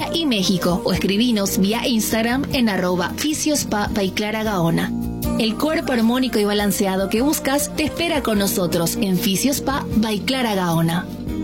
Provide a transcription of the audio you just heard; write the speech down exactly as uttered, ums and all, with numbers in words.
Colombia y México o escribinos vía Instagram en arroba Fisiospa by Clara Gaona. El cuerpo armónico y balanceado que buscas te espera con nosotros en Fisiospa by Clara Gaona.